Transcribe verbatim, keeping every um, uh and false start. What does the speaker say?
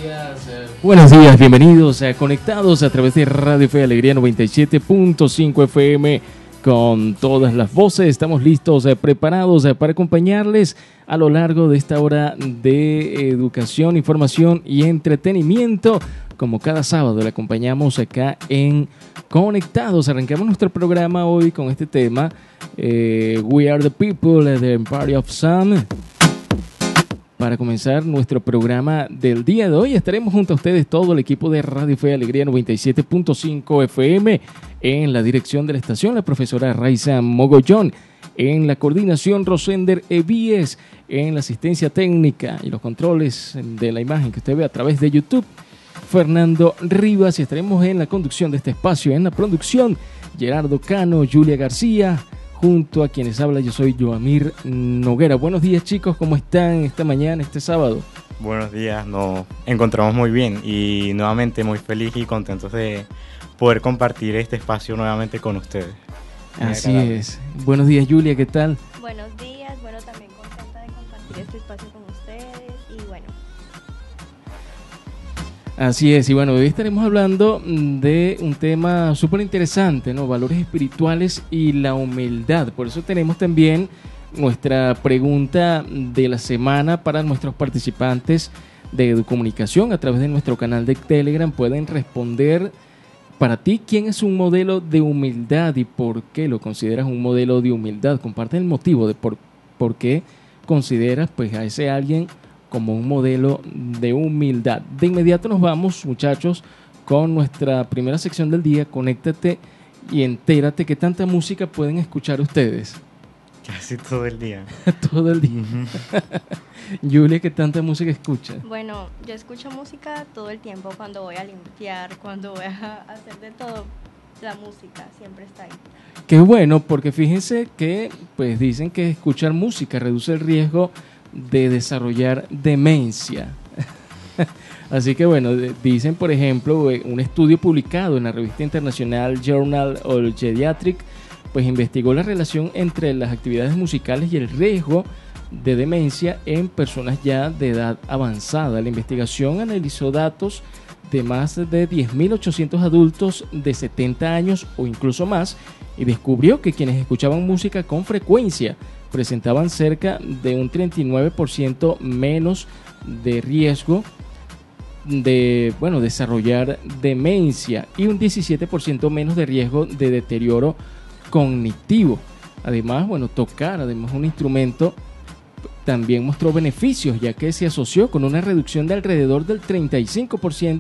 días, eh, buenos días, bienvenidos a Conectados a través de Radio Fe y Alegría noventa y siete punto cinco F M con todas las voces. Estamos listos, eh, preparados eh, para acompañarles a lo largo de esta hora de educación, información y entretenimiento. Como cada sábado le acompañamos acá en Conectados. Arrancamos nuestro programa hoy con este tema, eh, We Are the People, The Party of Sun. Para comenzar nuestro programa del día de hoy, estaremos junto a ustedes todo el equipo de Radio Fe y Alegría noventa y siete punto cinco F M, en la dirección de la estación, la profesora Raiza Mogollón, en la coordinación Rosender Evíes, en la asistencia técnica y los controles de la imagen que usted ve a través de YouTube, Fernando Rivas, y estaremos en la conducción de este espacio, en la producción, Gerardo Cano, Julia García. Junto a quienes habla, yo soy Joamir Noguera. Buenos días, chicos, ¿cómo están esta mañana, este sábado? Buenos días, nos encontramos muy bien y nuevamente muy feliz y contentos de poder compartir este espacio nuevamente con ustedes. Así es. Buenos días, Julia, ¿qué tal? Buenos días, bueno, también contenta de compartir este espacio con ustedes y bueno. Así es, y bueno, hoy estaremos hablando de un tema súper interesante, ¿no? Valores espirituales y la humildad. Por eso tenemos también nuestra pregunta de la semana para nuestros participantes de Educomunicación a través de nuestro canal de Telegram. Pueden responder, para ti, ¿quién es un modelo de humildad y por qué lo consideras un modelo de humildad? Comparte el motivo de por, por qué consideras pues, a ese alguien como un modelo de humildad. De inmediato nos vamos, muchachos, con nuestra primera sección del día. Conéctate y entérate qué tanta música pueden escuchar ustedes. Casi todo el día. Todo el día. Uh-huh. Julia, ¿qué tanta música escuchas? Bueno, yo escucho música todo el tiempo, cuando voy a limpiar, cuando voy a hacer de todo. La música siempre está ahí. Qué bueno, porque fíjense que pues dicen que escuchar música reduce el riesgo de desarrollar demencia. Así que bueno, dicen por ejemplo, un estudio publicado en la revista internacional Journal of Geriatric, pues investigó la relación entre las actividades musicales y el riesgo de demencia en personas ya de edad avanzada. La investigación analizó datos de más de diez mil ochocientos adultos de setenta años o incluso más y descubrió que quienes escuchaban música con frecuencia presentaban cerca de un treinta y nueve por ciento menos de riesgo de, bueno, desarrollar demencia y un diecisiete por ciento menos de riesgo de deterioro cognitivo. Además, bueno, tocar además un instrumento también mostró beneficios, ya que se asoció con una reducción de alrededor del treinta y cinco por ciento